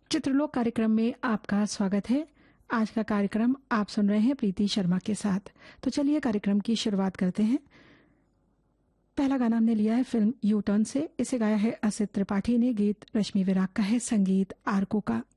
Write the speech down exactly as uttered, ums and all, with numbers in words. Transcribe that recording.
चित्रलोक कार्यक्रम में आपका स्वागत है। आज का कार्यक्रम आप सुन रहे हैं प्रीति शर्मा के साथ। तो चलिए कार्यक्रम की शुरुआत करते हैं। पहला गाना हमने लिया है फिल्म यू टर्न से। इसे गाया है असित त्रिपाठी ने, गीत रश्मि विराग का है, संगीत आरको का।